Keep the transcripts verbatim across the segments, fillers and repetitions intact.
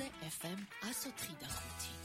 ეფ ემ one oh three point five.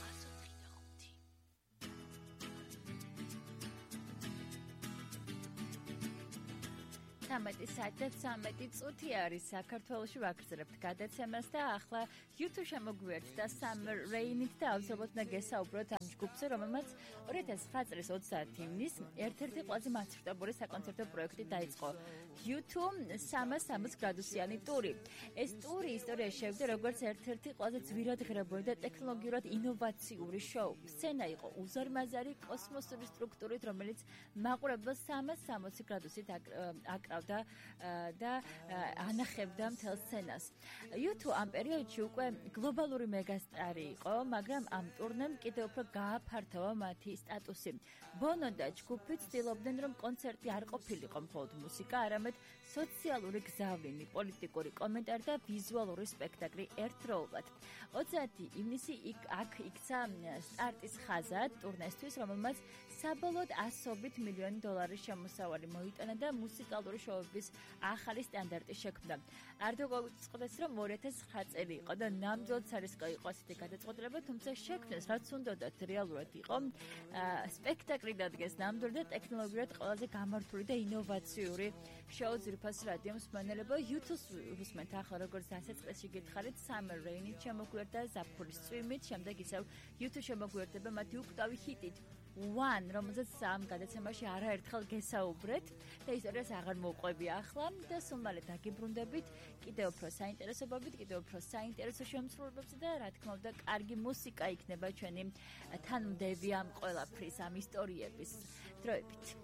სამეტი საათი სამეტი წუთი არის საქართველოში ვაგრძელებთ გადაცემას და ახლა YouTube შემოგვიერთდა Summer Rain-ით და ავსებოთ და გესაუბროთ ამ ჯგუფზე, რომელმაც ორი ათას ცხრა წლის ოცდაათი ივნისს ერთ-ერთი ყველაზე მასშტაბური საკონცერტო პროექტი დაიწყო. YouTube სამას სამოცი გრადუსიანი ტური. ეს ტური ისტორიაში შევიდა როგორც ერთ-ერთი ყველაზე ძვირადღირებული და ტექნოლოგიურად ინოვაციური შოუ. სცენა იყო უზარმაზარი კოსმოსური სტრუქტურით, რომელიც მაყურებელს სამას სამოცი გრადუსით აკრავდა და და ანახებდა მთელ სცენას. YouTube ამ პერიოდში უკვე გლობალური მეგასტარი იყო, მაგრამ ამ ტურნემ კიდევ უფრო გააფართოვა მათი სტატუსი. ბონო და ჯგუფი ცდილობდნენ, რომ კონცერტი არ ყოფილიყო მხოლოდ მუსიკა, არამედ სოციალური გზავნილი, პოლიტიკური კომენტარი და ვიზუალური სპექტაკლი ერთდროულად. ოცდაათი ივნისი აქ იქცა სტარტის ხაზა ტურნესთვის, რომელმაც საბოლოოდ ასობით მილიონი დოლარის შემოსავალი მოიტანა და მუსიკალური შოუების ახალი სტანდარტი შექმნა. არდო გაგწყდეს, რომ ორი ათას ცხრა წელი იყო და ნამდვილად სარისკო იყო ასეთი გადაწყვეტილება, თუმცა შექმნეს, რაც უნდათ რეალურად იყო სპექტაკლი დადგეს ნამდვილად და ტექნოლოგიურად ყველაზე გამართული და ინოვაციური შოუ ძირფას რადიო მსმენელებო. YouTube-ს უსმენთ ახლა როგორც დასაწყისში გითხარით Summer Rain-ით შემოგვიერთდა ზაფხულის წვიმით, შემდეგ ისევ YouTube შემოგვიერთდება მათი უკტავი ჰიტით One, რომელზეც ამ გადაცემაში არაერთხელ გესაუბრეთ და ისტორიას აღარ მოვყვები ახლა და სულ დაგიბრუნდებით კიდევ უფრო საინტერესოებით, კიდევ უფრო საინტერესო შემსრულებებზე და რა თქმა უნდა, კარგი მუსიკა იქნება ჩვენი თანმდევი ამ ყველაფრის, ამ ისტორიების დროებით.